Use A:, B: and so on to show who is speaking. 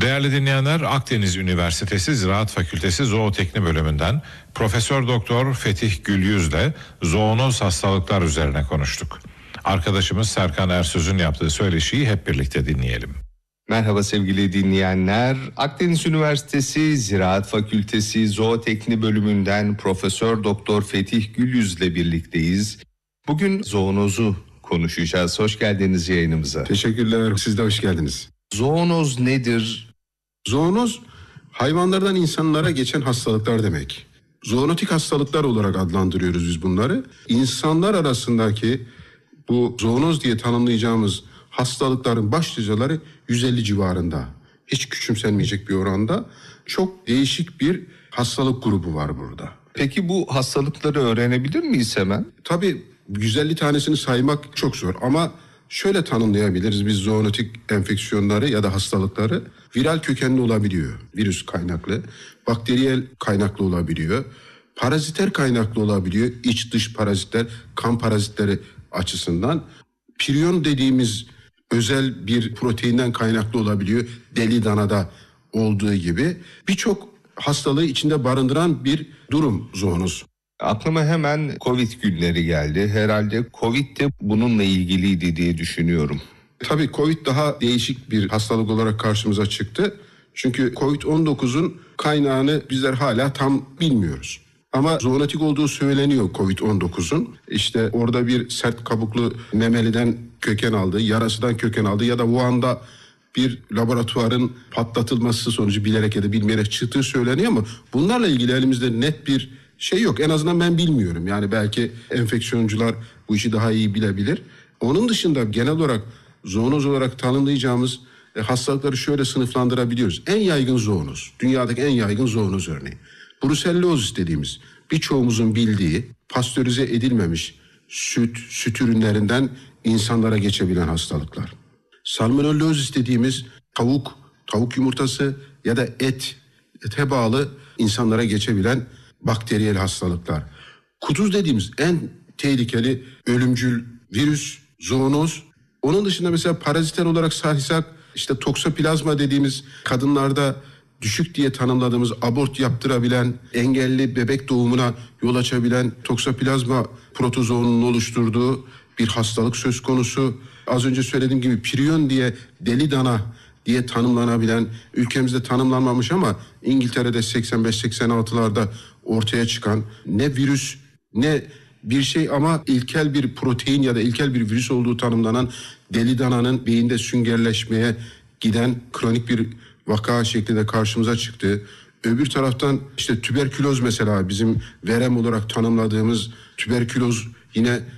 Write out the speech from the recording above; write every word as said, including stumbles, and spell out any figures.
A: Değerli dinleyenler, Akdeniz Üniversitesi Ziraat Fakültesi Zootekni bölümünden Profesör Doktor Fetih Gülyüz'le zoonoz hastalıklar üzerine konuştuk. Arkadaşımız Serkan Ersöz'ün yaptığı söyleşiyi hep birlikte dinleyelim.
B: Merhaba sevgili dinleyenler. Akdeniz Üniversitesi Ziraat Fakültesi Zootekni bölümünden Profesör Doktor Fetih Gülyüz'le birlikteyiz. Bugün zoonozu konuşacağız. Hoş geldiniz yayınımıza.
C: Teşekkürler. Siz de hoş geldiniz.
B: Zoonoz nedir?
C: Zoonoz, hayvanlardan insanlara geçen hastalıklar demek. Zoonotik hastalıklar olarak adlandırıyoruz biz bunları. İnsanlar arasındaki bu zoonoz diye tanımlayacağımız hastalıkların başlıcaları yüz elli civarında. Hiç küçümsenmeyecek bir oranda. Çok değişik bir hastalık grubu var burada.
B: Peki bu hastalıkları öğrenebilir miyiz hemen?
C: Tabii yüz elli tanesini saymak çok zor ama şöyle tanımlayabiliriz biz zoonotik enfeksiyonları ya da hastalıkları. Viral kökenli olabiliyor, virüs kaynaklı, bakteriyel kaynaklı olabiliyor, paraziter kaynaklı olabiliyor, iç dış parazitler, kan parazitleri açısından. Prion dediğimiz özel bir proteinden kaynaklı olabiliyor, deli danada olduğu gibi. Birçok hastalığı içinde barındıran bir durum zoonoz.
B: Aklıma hemen Covid günleri geldi. Herhalde Covid de bununla ilgiliydi diye düşünüyorum.
C: Tabii Covid daha değişik bir hastalık olarak karşımıza çıktı. Çünkü kovid on dokuzun kaynağını bizler hala tam bilmiyoruz. Ama zoonotik olduğu söyleniyor kovid on dokuzun. İşte orada bir sert kabuklu memeliden köken aldı, yarasından köken aldı ya da Wuhan'da bir laboratuvarın patlatılması sonucu bilerek ya da bilmeyerek çıktığı söyleniyor ama bunlarla ilgili elimizde net bir şey yok. En azından ben bilmiyorum. Yani belki enfeksiyoncular bu işi daha iyi bilebilir. Onun dışında genel olarak zoonoz olarak tanımlayacağımız e, hastalıkları şöyle sınıflandırabiliyoruz. En yaygın zoonoz, dünyadaki en yaygın zoonoz örneği. Brucellozis dediğimiz birçoğumuzun bildiği pastörize edilmemiş süt, süt ürünlerinden insanlara geçebilen hastalıklar. Salmonellozis dediğimiz tavuk, tavuk yumurtası ya da et, ete bağlı insanlara geçebilen bakteriyel hastalıklar. Kuduz dediğimiz en tehlikeli ölümcül virüs, zoonoz. Onun dışında mesela paraziter olarak saysak işte toksoplazma dediğimiz kadınlarda düşük diye tanımladığımız abort yaptırabilen, engelli bebek doğumuna yol açabilen toksoplazma protozoonunun oluşturduğu bir hastalık söz konusu. Az önce söylediğim gibi prion diye deli dana diye tanımlanabilen, ülkemizde tanımlanmamış ama İngiltere'de seksen beş seksen altılarda ortaya çıkan ne virüs ne bir şey ama ilkel bir protein ya da ilkel bir virüs olduğu tanımlanan deli dananın beyinde süngerleşmeye giden kronik bir vaka şeklinde karşımıza çıktı. Öbür taraftan işte tüberküloz mesela bizim verem olarak tanımladığımız tüberküloz yine